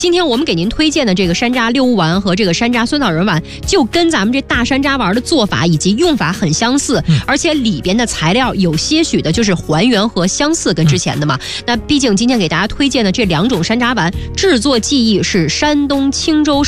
今天我们给您推荐的这个山楂六物丸和这个山楂酸枣仁丸，就跟咱们这大山楂丸的做法以及用法很相似，而且里边的材料有些许的就是还原和相似，跟之前的嘛。那毕竟今天给大家推荐的这2种山楂丸，制作技艺是山东青州